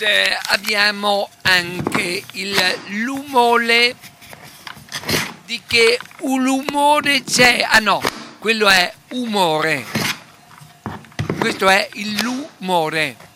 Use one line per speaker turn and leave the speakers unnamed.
abbiamo anche l'umore. Di che l'umore c'è? Ah no, quello è umore. Questo è l'umore.